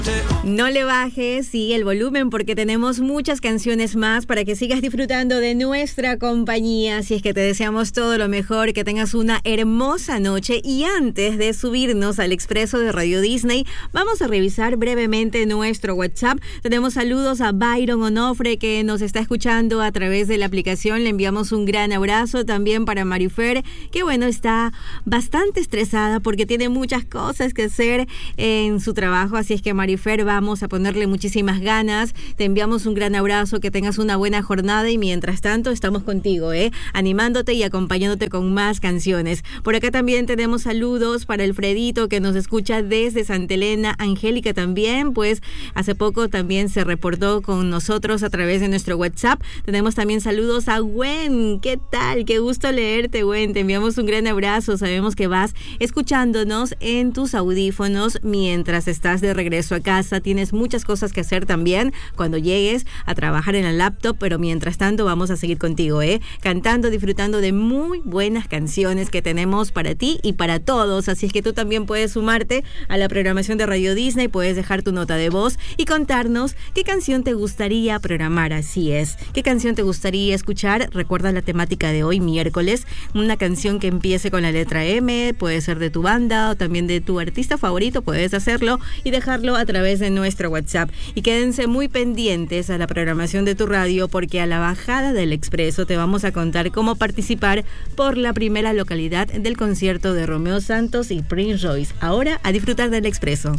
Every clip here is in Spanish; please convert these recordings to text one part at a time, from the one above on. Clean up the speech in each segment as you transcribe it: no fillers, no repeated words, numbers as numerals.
No le bajes, sigue el volumen porque tenemos muchas canciones más para que sigas disfrutando de nuestra compañía. Así es que te deseamos todo lo mejor, que tengas una hermosa noche. Y antes de subirnos al Expreso de Radio Disney, vamos a revisar brevemente nuestro WhatsApp. Tenemos saludos a Byron Onofre, que nos está escuchando a través de la aplicación. Le enviamos un gran abrazo. También para Marifer, que bueno, está bastante estresada porque tiene muchas cosas que hacer en su trabajo. Así es que Marifer, vamos a ponerle muchísimas ganas. Te enviamos un gran abrazo, que tengas una buena jornada y mientras tanto estamos contigo, animándote y acompañándote con más canciones. Por acá también tenemos saludos para Alfredito, que nos escucha desde Santa Elena. Angélica también, pues hace poco también se reportó con nosotros a través de nuestro WhatsApp. Tenemos también saludos a Gwen. ¿Qué tal? Qué gusto leerte, Gwen. Te enviamos un gran abrazo. Sabemos que vas escuchándonos en tus audífonos mientras estás de regreso a casa. Tienes muchas cosas que hacer también cuando llegues a trabajar en la laptop, pero mientras tanto vamos a seguir contigo, cantando, disfrutando de muy buenas canciones que tenemos para ti y para todos. Así es que tú también puedes sumarte a la programación de Radio Disney, puedes dejar tu nota de voz y contarnos qué canción te gustaría programar. Así es, qué canción te gustaría escuchar. Recuerda la temática de hoy, miércoles, una canción que empiece con la letra M, puede ser de tu banda o también de tu artista favorito, puedes hacerlo y dejarlo a través de nuestro WhatsApp. Y quédense muy pendientes a la programación de tu radio, porque a la bajada del Expreso te vamos a contar cómo participar por la primera localidad del concierto de Romeo Santos y Prince Royce. Ahora a disfrutar del Expreso.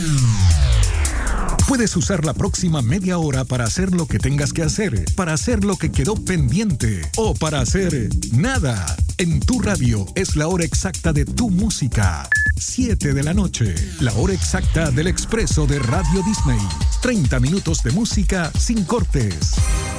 Puedes usar la próxima media hora para hacer lo que tengas que hacer, para hacer lo que quedó pendiente o para hacer nada. En tu radio es la hora exacta de tu música. 7 de la noche, la hora exacta del Expreso de Radio Disney. 30 minutos de música sin cortes.